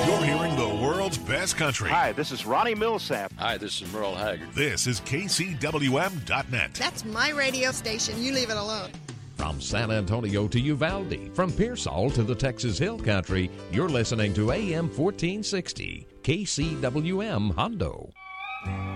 You're hearing the world's best country. Hi, this is Ronnie Millsap. Hi, this is Merle Haggard. This is KCWM.net. That's my radio station. You leave it alone. From San Antonio to Uvalde, from Pearsall to the Texas Hill Country, you're listening to AM 1460, KCWM Hondo.